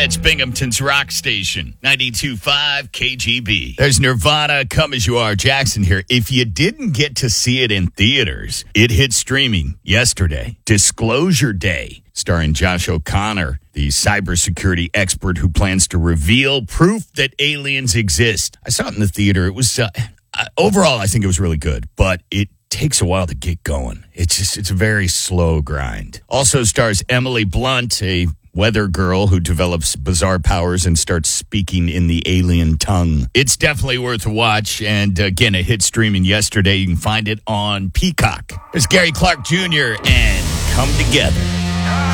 It's Binghamton's rock station, 92.5 KGB. There's Nirvana, Come As You Are. Jackson here. If you didn't get to see it in theaters, it hit streaming yesterday. Disclosure Day, starring Josh O'Connor, the cybersecurity expert who plans to reveal proof that aliens exist. I saw it in the theater. It was, overall, I think it was really good, but it takes a while to get going. It's a very slow grind. Also stars Emily Blunt, a weather girl who develops bizarre powers and starts speaking in the alien tongue. It's definitely worth a watch. And again, it hit streaming yesterday. You can find it on Peacock. There's Gary Clark Jr. and Come Together.